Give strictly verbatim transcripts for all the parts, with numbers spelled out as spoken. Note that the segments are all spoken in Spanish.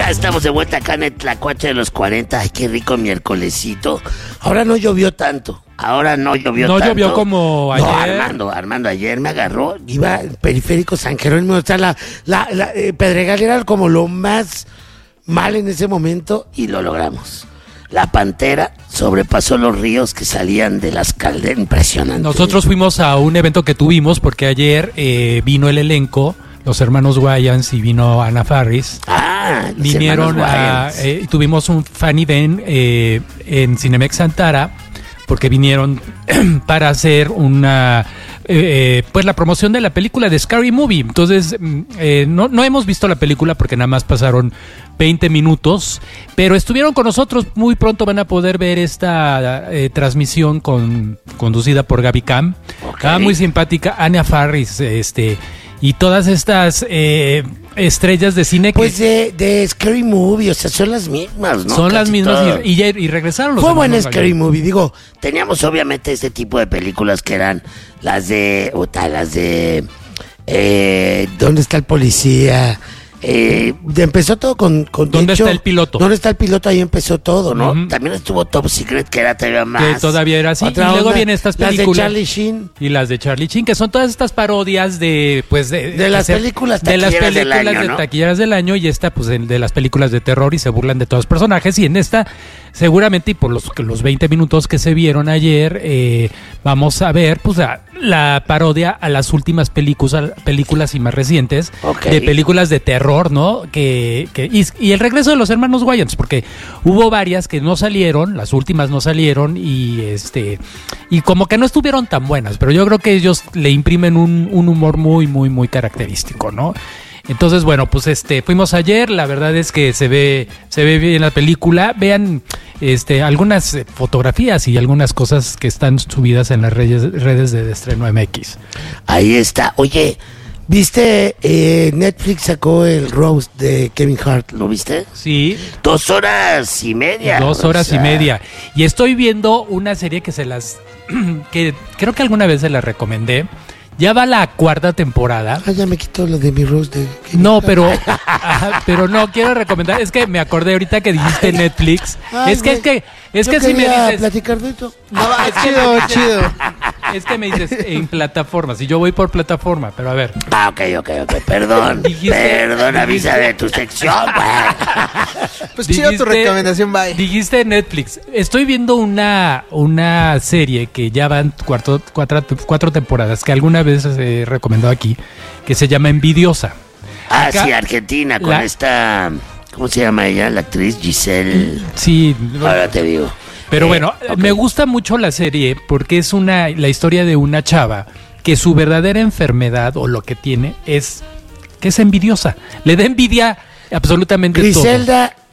Ya estamos de vuelta acá en el Tlacuache de los cuarenta. Ay, qué rico miércolesito. Ahora no llovió tanto. Ahora no llovió no tanto. No llovió como ayer. No, Armando, Armando, ayer me agarró. Iba el periférico San Jerónimo. O sea, la, la, la eh, Pedregal era como lo más mal en ese momento y lo logramos. La Pantera sobrepasó los ríos que salían de las calderas. Impresionante. Nosotros fuimos a un evento que tuvimos porque ayer eh, vino el elenco, los hermanos Wayans, y vino Ana Faris. Ah, los Vinieron a, eh, tuvimos un fan event eh, en Cinemex Antara, porque vinieron para hacer una eh, pues la promoción de la película de Scary Movie. Entonces eh, no, no hemos visto la película porque nada más pasaron veinte minutos, pero estuvieron con nosotros. Muy pronto van a poder ver esta eh, transmisión con, conducida por Gaby Cam. Okay. Ah, muy simpática, Anya Faris, este y todas estas eh, estrellas de cine que... Pues de, de Scary Movie, o sea, son las mismas, ¿no? Son Casi las mismas y, y, y regresaron los Fue buen Scary Movie, digo, teníamos obviamente este tipo de películas que eran las de... Uta, las de... Eh, ¿Dónde está el policía? Eh, empezó todo con... con ¿Dónde hecho, está el piloto? ¿Dónde está el piloto? Ahí empezó todo, ¿no? Uh-huh. También estuvo Top Secret, que era todavía más... Que todavía era así. Otra y luego onda, vienen estas películas... Las de Charlie Sheen. Y las de Charlie Sheen, que son todas estas parodias de... pues De, de las hacer, películas de taquilleras las películas del año, de ¿no? taquilleras del año, y esta, pues, de, de las películas de terror, y se burlan de todos los personajes. Y en esta, seguramente, y por los, los veinte minutos que se vieron ayer, eh, vamos a ver, pues, la, la parodia a las últimas películas, películas y más recientes, okay, de películas de terror, ¿no? Que... que y, y el regreso de los hermanos Wayans, porque hubo varias que no salieron, las últimas no salieron, y este y como que no estuvieron tan buenas, pero yo creo que ellos le imprimen un, un humor muy, muy, muy característico, ¿no? Entonces, bueno, pues este fuimos ayer, la verdad es que se ve, se ve bien la película. Vean este algunas fotografías y algunas cosas que están subidas en las redes, redes de Estreno M X. Ahí está. Oye, ¿viste? Eh, Netflix sacó el roast de Kevin Hart, ¿lo viste? Sí. Dos horas y media. Dos horas o sea... y media. Y estoy viendo una serie que se las... que creo que alguna vez se las recomendé. Ya va la cuarta temporada. Ah, ya me quitó lo de mi roast de Kevin No, Hart. pero... ajá, pero no, quiero recomendar... Es que me acordé ahorita que dijiste Netflix. Ay, es que, es que... Es Yo que si me dices... platicar de esto. No, es que chido, me dices, chido. Es que me dices en plataformas, y yo voy por plataforma, pero a ver. Ah, ok, ok, ok, perdón. Dijiste, perdón, avisa de tu sección, güey. Pues chido tu recomendación, bye. Dijiste Netflix. Estoy viendo una, una serie que ya van cuatro, cuatro, cuatro temporadas, que alguna vez he recomendado aquí, que se llama Envidiosa. Ah, Acá, sí, Argentina, con la, esta... ¿Cómo se llama ella? La actriz Giselle. Sí. Ahora te digo. Pero eh, bueno, okay. Me gusta mucho la serie porque es una la historia de una chava que su verdadera enfermedad o lo que tiene es que es envidiosa. Le da envidia absolutamente Griselda todo.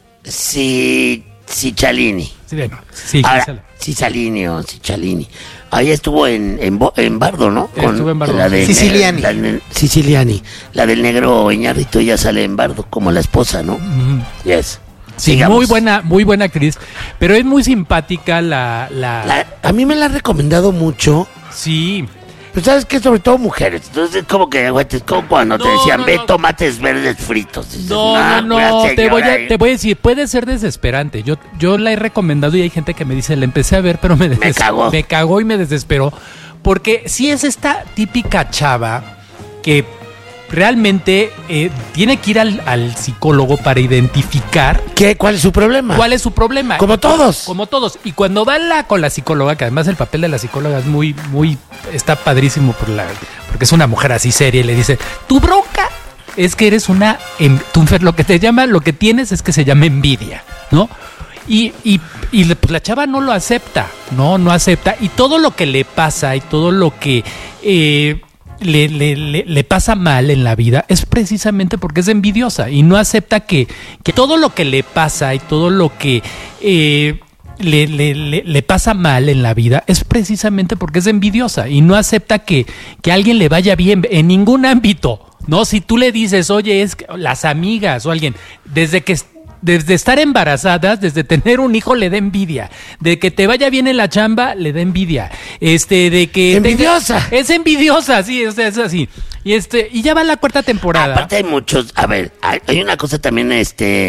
Si, Cicciolini. Sí, bueno, sí, Ahora, Cicciolini o Cicciolini. Ahí estuvo en, en, en Bardo, ¿no? Con estuvo en Bardo. La de Siciliani. La, la, Siciliani. La del negro Iñárritu ya sale en Bardo, como la esposa, ¿no? Mm. Yes. Sí, Sigamos. muy buena, muy buena actriz, pero es muy simpática la, la... la... A mí me la ha recomendado mucho. Sí. Pues sabes que sobre todo mujeres. Entonces es como que, güey, es como cuando no, te decían, no, ve no. tomates verdes fritos. Dices, no, no, no, no, te voy, a, te voy a decir, puede ser desesperante. Yo, yo la he recomendado y hay gente que me dice, la empecé a ver, pero me, des... me cagó. Me cagó y me desesperó. Porque sí es esta típica chava que realmente eh, tiene que ir al, al psicólogo para identificar ¿Qué? ¿Cuál es su problema? ¿Cuál es su problema? Como todos. Como todos. Y cuando va la, con la psicóloga, que además el papel de la psicóloga es muy, muy, está padrísimo por la, porque es una mujer así seria y le dice, tu bronca es que eres una, tu, lo que te llama, lo que tienes es que se llama envidia, ¿no? Y, y, y pues la chava no lo acepta, no, no acepta. Y todo lo que le pasa y todo lo que eh, le, le, le, le pasa mal en la vida es precisamente porque es envidiosa y no acepta que, que todo lo que le pasa y todo lo que eh, le, le, le, le pasa mal en la vida es precisamente porque es envidiosa y no acepta que, que a alguien le vaya bien en ningún ámbito. No, si tú le dices, oye, es que las amigas o alguien, desde que desde estar embarazadas, desde tener un hijo le da envidia, de que te vaya bien en la chamba le da envidia, este, de que envidiosa, tenga, es envidiosa, sí, o sea, es así, y este, y ya va la cuarta temporada. Aparte hay muchos, a ver, hay, hay una cosa también, este,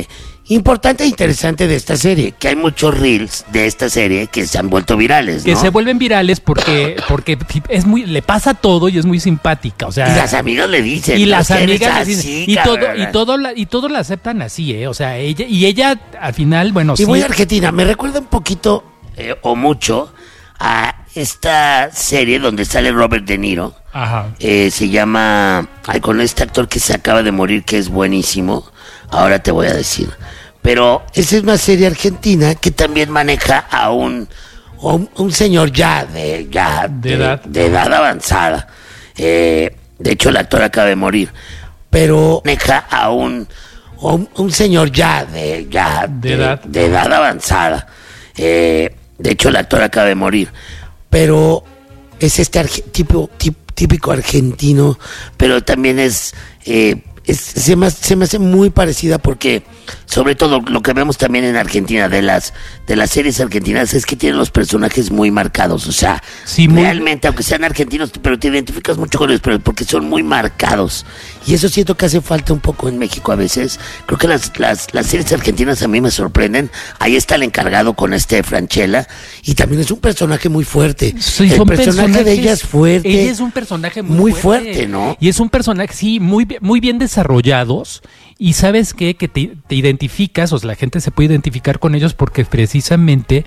importante e interesante de esta serie, que hay muchos reels de esta serie que se han vuelto virales, ¿no? Que se vuelven virales porque porque es muy le pasa todo y es muy simpática, o sea, y las amigas le dicen, y "No, las que eres amigas le así, dicen, y todo cabrona". y todo la, y todos la aceptan así, eh, o sea, ella y ella al final, bueno, Y sí. muy argentina, me recuerda un poquito eh, o mucho a esta serie donde sale Robert De Niro. Ajá. Eh, se llama, ay, con este actor que se acaba de morir, que es buenísimo, ahora te voy a decir. Pero esa es una serie argentina que también maneja a un, a un, un señor ya de, ya De edad. de edad avanzada. Eh, de hecho, el actor acaba de morir. Pero maneja a un, a un, un señor ya de, ya De edad. de edad avanzada. Eh, de hecho, el actor acaba de morir. Pero es este arge- tipo, tip- típico argentino, pero también es... Eh, Es, se, me, se me hace muy parecida porque sobre todo lo que vemos también en Argentina de las de las series argentinas es que tienen los personajes muy marcados, o sea, Sí, muy- realmente aunque sean argentinos, pero te identificas mucho con ellos, pero porque son muy marcados, y eso siento que hace falta un poco en México a veces. Creo que las, las, las series argentinas a mí me sorprenden. Ahí está el encargado con este Franchella, y también es un personaje muy fuerte. Sí, el son personaje de ella personajes- es fuerte. Ella es un personaje muy, muy fuerte, ¿no? Y es un personaje, sí, muy, bi- muy bien desarrollados. Y sabes qué, que te, te identificas, o sea, la gente se puede identificar con ellos porque precisamente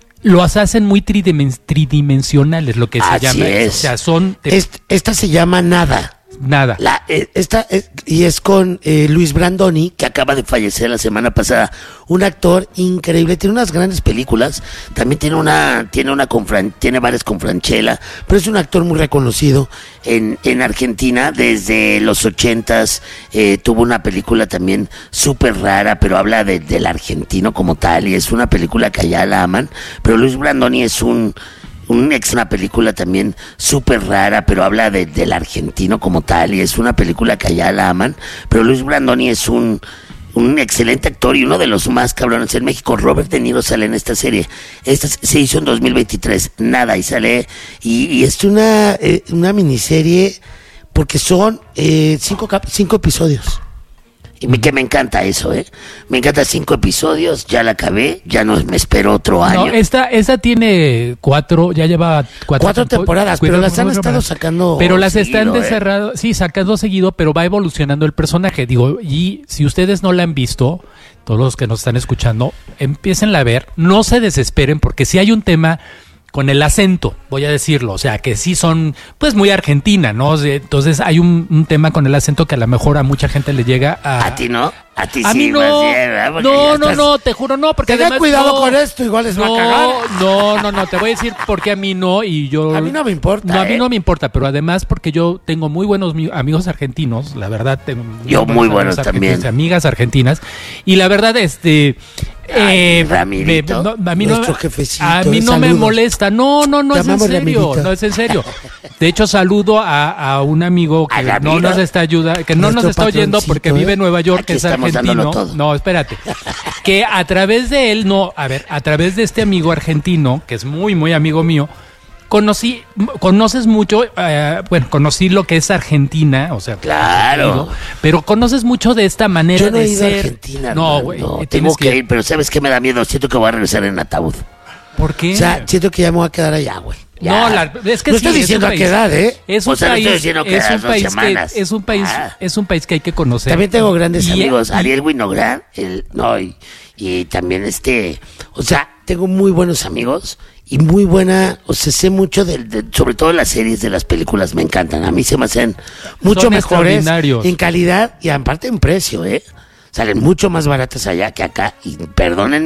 los hacen muy tridimen- tridimensionales, lo que se Así llama. es. O sea, son te- Est- esta se llama Nada. nada. La, eh, esta, eh, y es con eh, Luis Brandoni, que acaba de fallecer la semana pasada. Un actor increíble, tiene unas grandes películas. También tiene una, tiene una con Fran- tiene varias con Franchella, pero es un actor muy reconocido en, en Argentina desde los ochentas. Eh, tuvo una película también súper rara, pero habla de, del argentino como tal, y es una película que allá la aman. Pero Luis Brandoni es un Un ex, una película también súper rara, pero habla de, del argentino como tal, y es una película que allá la aman. Pero Luis Brandoni es un, un excelente actor y uno de los más cabrones en México. Robert De Niro sale en esta serie. Esta se hizo en dos mil veintitrés, Nada, y sale, y, y es una, eh, una miniserie, porque son eh, cinco, cap- cinco episodios. Y me, que me encanta eso, ¿eh? Me encanta cinco episodios, ya la acabé, ya no me espero otro año. No, esta, esta tiene cuatro, ya lleva cuatro, Cuatro tempo- temporadas, pero cuatro las han estado temporadas. sacando Pero las seguido, están ¿eh? descerrado, sí, sacando seguido, pero va evolucionando el personaje. Digo, y si ustedes no la han visto, todos los que nos están escuchando, empiecen a ver, no se desesperen, porque si hay un tema con el acento, voy a decirlo, o sea, que sí son, pues, muy argentina, ¿no? O sea, entonces hay un, un tema con el acento que a lo mejor a mucha gente le llega a... ¿A ti no? A ti A sí, mí no, más bien, ¿verdad? Porque ya no, no, estás- no, te juro no, porque Tenga además cuidado no, con esto, igual les va a no, cagar. No, no, no, te voy a decir por qué a mí no y yo... A mí no me importa, No, a mí ¿eh? no me importa, pero además porque yo tengo muy buenos mi- amigos argentinos, la verdad tengo Yo muy buenos amigos también. argentinos, amigas argentinas, y la verdad, este... Ay, eh, Ramirito, me- no, a mí no, nuestro jefecito, a mí eh, no me saludos. molesta, no, no, no Te es en amamos, serio, Ramirito. no es en serio. De hecho, saludo a, a un amigo A que no Ramiro. nos está ayudando, que no nos Nuestro está oyendo porque patroncito, vive ¿eh? en Nueva York, Aquí que es estamos dándolo argentino. todo. No, espérate. Que a través de él, no, a ver, a través de este amigo argentino, que es muy, muy amigo mío, conocí, conoces mucho, eh, bueno, conocí lo que es Argentina, o sea, Claro. digo, pero conoces mucho de esta manera Yo no de he ido a ser. Argentina, no, hermano, güey, no, eh, tengo tienes que ir, pero ¿sabes qué me da miedo? Siento que voy a regresar en ataúd. ¿Por qué? O sea, siento que ya me voy a quedar allá, güey. Ya. No, la- es que no sí, estoy es diciendo un a qué país. edad, ¿eh? Es un O sea, no país, estoy diciendo que es a un las dos país que semanas. es un país, Ah. es un país que hay que conocer. También tengo grandes Y- amigos, y- Ariel Winograd, el, no, y, y también este, o sea, tengo muy buenos amigos y muy buena, o sea, sé mucho de, de- sobre todo las series de las películas, me encantan, a mí se me hacen mucho Son mejores extraordinarios. en calidad y aparte en precio, ¿eh? Salen mucho más baratas allá que acá, y perdónenme